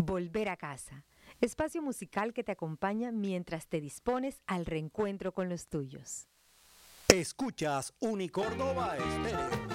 Volver a casa. Espacio musical que te acompaña mientras te dispones al reencuentro con los tuyos. Escuchas Unicórdoba Estéreo.